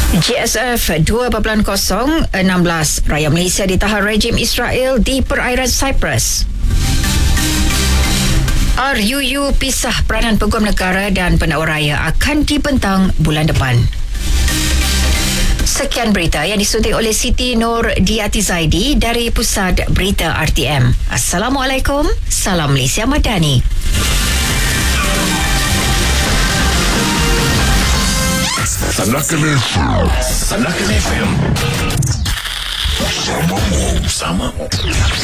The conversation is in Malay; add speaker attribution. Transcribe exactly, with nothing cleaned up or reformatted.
Speaker 1: G S F dua titik kosong enam belas rakyat Malaysia ditahan rejim Israel di perairan Cyprus. R U U pisah peranan peguam negara dan pendakwa raya akan dibentang bulan depan. Sekian berita yang disunting oleh Siti Nur Diati Zaidi dari Pusat Berita R T M. Assalamualaikum, salam Malaysia Madani.
Speaker 2: Sanakan F M. Sanakan F M. Bersamamu, bersamamu.